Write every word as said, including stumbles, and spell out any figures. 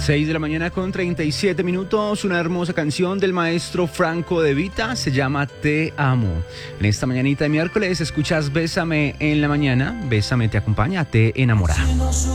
seis de la mañana con treinta y siete minutos, una hermosa canción del maestro Franco De Vita, se llama Te Amo. En esta mañanita de miércoles escuchas Bésame en la mañana, Bésame te acompaña, te enamora.